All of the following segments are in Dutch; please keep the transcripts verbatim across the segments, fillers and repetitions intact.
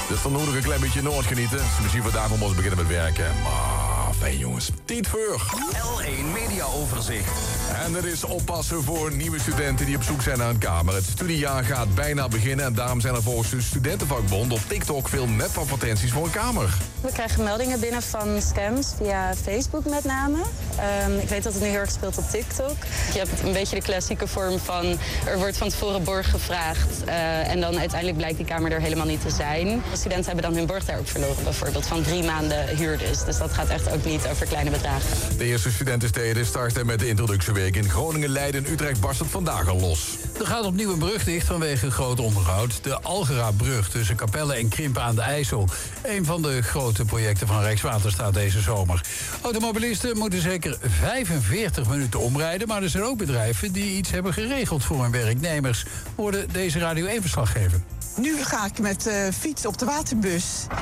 Dus dan nodig een klein beetje Noord genieten. Dus misschien vandaag om ons beginnen met werken. Maar fijn jongens. Tijd voor L één Media Overzicht. En dat is oppassen voor nieuwe studenten die op zoek zijn naar een kamer. Het studiejaar gaat bijna beginnen en daarom zijn er volgens de studentenvakbond op TikTok veel nepadvertenties voor een kamer. We krijgen meldingen binnen van scams via Facebook met name. Um, ik weet dat het nu heel erg speelt op TikTok. Je hebt een beetje de klassieke vorm van er wordt van tevoren borg gevraagd uh, en dan uiteindelijk blijkt die kamer er helemaal niet te zijn. De studenten hebben dan hun borg daar ook verloren, bijvoorbeeld van drie maanden huur dus. Dus dat gaat echt ook niet over kleine bedragen. De eerste studentensteden starten met de introductieweek. In Groningen, Leiden en Utrecht barst het vandaag al los. Er gaat opnieuw een brug dicht vanwege groot onderhoud. De Algera-brug tussen Capelle en Krimpen aan de IJssel. Een van de grote projecten van Rijkswaterstaat deze zomer. Automobilisten moeten zeker vijfenveertig minuten omrijden. Maar er zijn ook bedrijven die iets hebben geregeld voor hun werknemers. Hoorde deze Radio één-verslaggever. Nu ga ik met uh, fiets op de waterbus.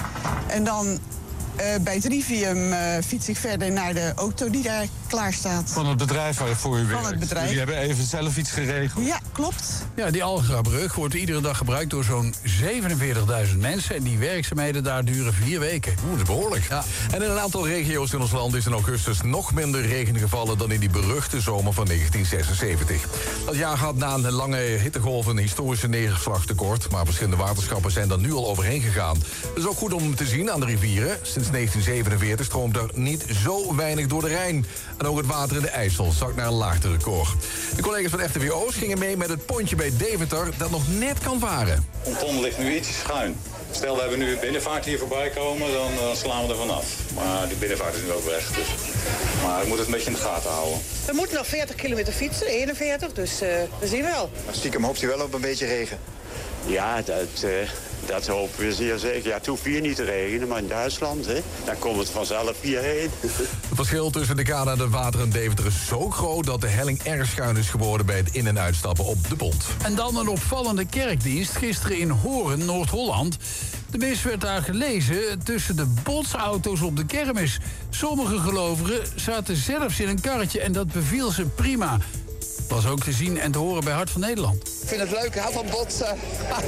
En dan uh, bij het Rivium uh, fiets ik verder naar de auto die daar klaar staat. Van het bedrijf waarvoor u werkt? Van het bedrijf. Jullie hebben even zelf iets geregeld? Ja, klopt. Ja, die Algera-brug wordt iedere dag gebruikt door zo'n zevenenveertigduizend mensen. En die werkzaamheden daar duren vier weken. Oeh, dat is behoorlijk. Ja. En in een aantal regio's in ons land is in augustus nog minder regen gevallen dan in die beruchte zomer van negentien zesenzeventig. Dat jaar gaat na een lange hittegolf een historische neerslagtekort. Maar verschillende waterschappen zijn er nu al overheen gegaan. Dat is ook goed om te zien aan de rivieren. Sinds negentien zevenenveertig stroomt er niet zo weinig door de Rijn. En ook het water in de IJssel zakt naar een laagterecord. De collega's van F T V Oost gingen mee met het pontje bij Deventer dat nog net kan varen. De ton ligt nu iets schuin. Stel, we hebben nu een binnenvaart hier voorbij komen, dan, dan slaan we er vanaf. Maar de binnenvaart is nu ook weg. Dus. Maar we moeten het een beetje in de gaten houden. We moeten nog veertig kilometer fietsen, eenenveertig, dus uh, we zien wel. Maar stiekem hoopt u wel op een beetje regen? Ja, dat, uh, dat hopen we zeer zeker. Ja, het hoeft hier niet te regenen, maar in Duitsland, hè, daar komt het vanzelf hierheen. Het verschil tussen de kade en het water in Deventer is zo groot dat de helling erg schuin is geworden bij het in- en uitstappen op de pont. En dan een opvallende kerkdienst gisteren in Horen, Noord-Holland. De mis werd daar gelezen tussen de botsauto's op de kermis. Sommige gelovigen zaten zelfs in een karretje en dat beviel ze prima. Was ook te zien en te horen bij Hart van Nederland. Ik vind het leuk, ik hou van botsen.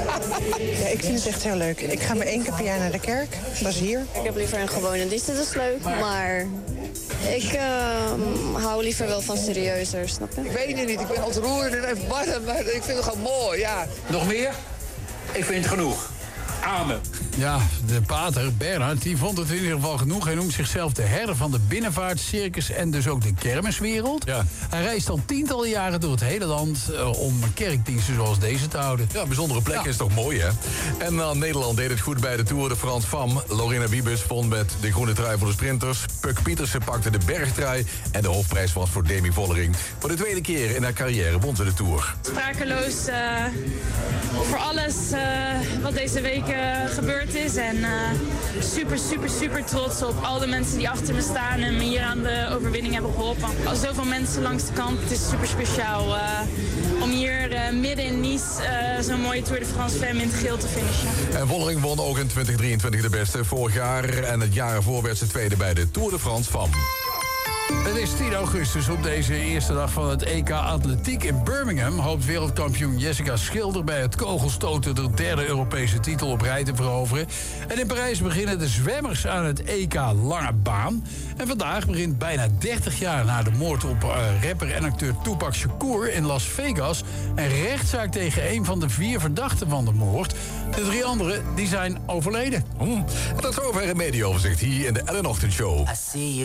Ja, ik vind het echt heel leuk. Ik ga maar één keer per jaar naar de kerk. Dat is hier. Ik heb liever een gewone dienst, dat is leuk. Maar ik uh, hou liever wel van serieuzer, snap je? Ik weet het niet, ik ben ontroerend en even warm, maar ik vind het gewoon mooi, ja. Nog meer? Ik vind het genoeg. Amen. Ja, de pater, Bernhard, die vond het in ieder geval genoeg. Hij noemt zichzelf de herder van de binnenvaartcircus en dus ook de kermiswereld. Ja. Hij reist al tientallen jaren door het hele land uh, om kerkdiensten zoals deze te houden. Ja, bijzondere plek ja. is toch mooi, hè? En uh, Nederland deed het goed bij de Tour de France Femme. Lorena Wiebes won met de groene trui voor de sprinters. Puk Pietersen pakte de bergtrui. En de hoofdprijs was voor Demi Vollering. Voor de tweede keer in haar carrière won ze de Tour. Sprakeloos uh, voor alles uh, wat deze week uh, gebeurd is. En uh, super, super, super trots op al de mensen die achter me staan en me hier aan de overwinning hebben geholpen. Al zoveel mensen langs de kant. Het is super speciaal uh, om hier uh, midden in Nice uh, zo'n mooie Tour de France Femme in het geel te finishen. En Vollering won ook in twintig drieëntwintig de beste. Vorig jaar en het jaar ervoor werd ze tweede bij de Tour de France Femme. Het is tien augustus. Op deze eerste dag van het E K Atletiek in Birmingham hoopt wereldkampioen Jessica Schilder bij het kogelstoten de derde Europese titel op rij te veroveren. En in Parijs beginnen de zwemmers aan het E K Lange Baan. En vandaag begint bijna dertig jaar na de moord op uh, rapper en acteur Tupac Shakur in Las Vegas een rechtszaak tegen een van de vier verdachten van de moord. De drie anderen die zijn overleden. Mm. En tot zover een mediaoverzicht hier in de Ellen Ochtend Show. I see you